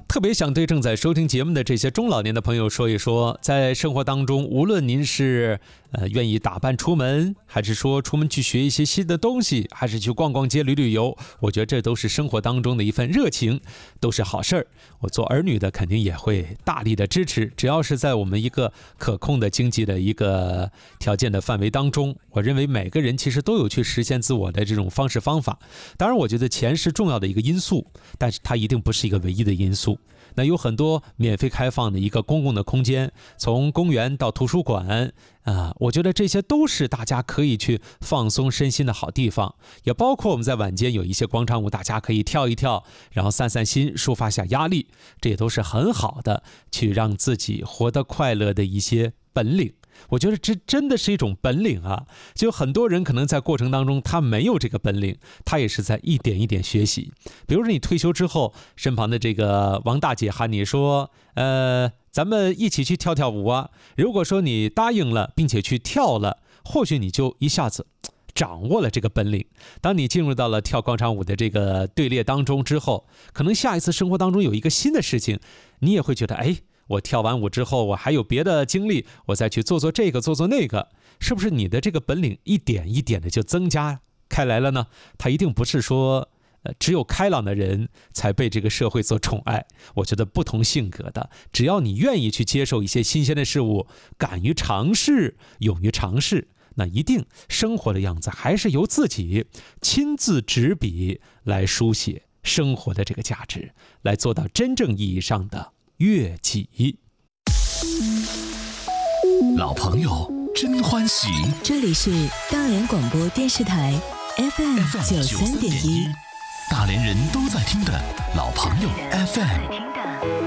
特别想对正在收听节目的这些中老年的朋友说一说，在生活当中，无论您是愿意打扮出门，还是说出门去学一些新的东西，还是去逛逛街、旅旅游，我觉得这都是生活当中的一份热情，都是好事儿。我做儿女的肯定也会大力的支持，只要是在我们一个可控的经济的一个条件的范围当中，我认为每个人其实都有去实现自我的这种方式方法。当然我觉得钱是重要的一个因素，但是它一定不是一个唯一的因素。那有很多免费开放的一个公共的空间，从公园到图书馆我觉得这些都是大家可以去放松身心的好地方，也包括我们在晚间有一些广场舞，大家可以跳一跳，然后散散心，抒发下压力，这也都是很好的去让自己活得快乐的一些本领。我觉得这真的是一种本领啊！就很多人可能在过程当中他没有这个本领，他也是在一点一点学习。比如说你退休之后，身旁的这个王大姐喊你说咱们一起去跳跳舞啊。如果说你答应了并且去跳了，或许你就一下子掌握了这个本领。当你进入到了跳广场舞的这个队列当中之后，可能下一次生活当中有一个新的事情，你也会觉得我跳完舞之后，我还有别的精力，我再去做做这个，做做那个，是不是你的这个本领一点一点的就增加开来了呢？它一定不是说只有开朗的人才被这个社会所宠爱。我觉得不同性格的，只要你愿意去接受一些新鲜的事物，敢于尝试，勇于尝试，那一定生活的样子还是由自己亲自执笔来书写生活的这个价值，来做到真正意义上的悦己。 老朋友真欢喜， 这里是大连广播电视台 FM 93.1， 大连人都在听的老朋友 FM。